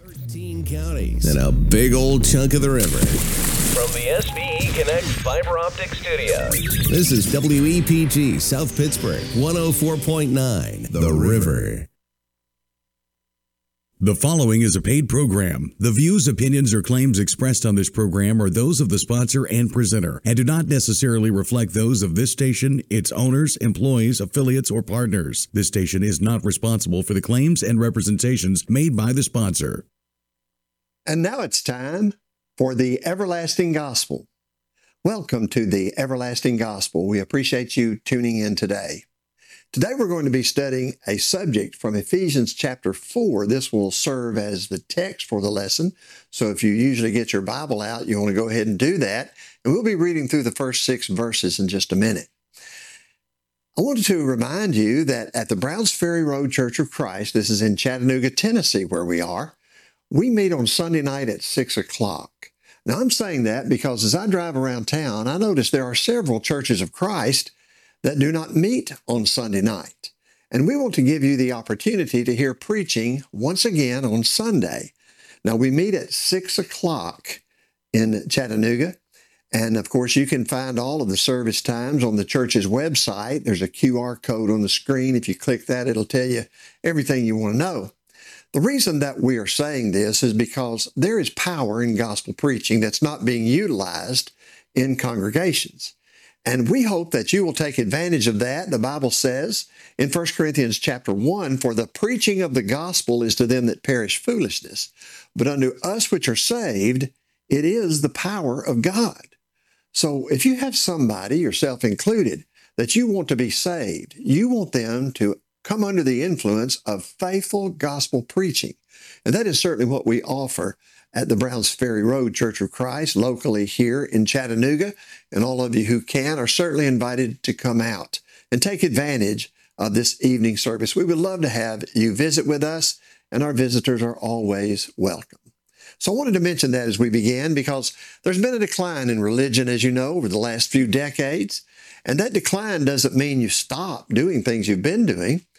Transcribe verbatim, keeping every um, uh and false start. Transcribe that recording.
thirteen counties and a big old chunk of the river. From the S B E Connect Fiber Optic Studios, this is W E P G South Pittsburgh, one oh four point nine, The River. The following is a paid program. The views, opinions, or claims expressed on this program are those of the sponsor and presenter and do not necessarily reflect those of this station, its owners, employees, affiliates, or partners. This station is not responsible for the claims and representations made by the sponsor. And now it's time for the Everlasting Gospel. Welcome to the Everlasting Gospel. We appreciate you tuning in today. Today we're going to be studying a subject from Ephesians chapter four. This will serve as the text for the lesson. So if you usually get your Bible out, you want to go ahead and do that. And we'll be reading through the first six verses in just a minute. I wanted to remind you that at the Browns Ferry Road Church of Christ, this is in Chattanooga, Tennessee, where we are, we meet on Sunday night at six o'clock. Now I'm saying that because as I drive around town, I notice there are several churches of Christ that do not meet on Sunday night. And we want to give you the opportunity to hear preaching once again on Sunday. Now, we meet at six o'clock in Chattanooga. And, of course, you can find all of the service times on the church's website. There's a Q R code on the screen. If you click that, it'll tell you everything you want to know. The reason that we are saying this is because there is power in gospel preaching that's not being utilized in congregations. And we hope that you will take advantage of that. The Bible says in First Corinthians chapter one, for the preaching of the gospel is to them that perish foolishness, but unto us which are saved, it is the power of God. So if you have somebody, yourself included, that you want to be saved, you want them to come under the influence of faithful gospel preaching. And that is certainly what we offer at the Browns Ferry Road Church of Christ, locally here in Chattanooga. And all of you who can are certainly invited to come out and take advantage of this evening service. We would love to have you visit with us, and our visitors are always welcome. So I wanted to mention that as we began, because there's been a decline in religion, as you know, over the last few decades. And that decline doesn't mean you stop doing things you've been doing.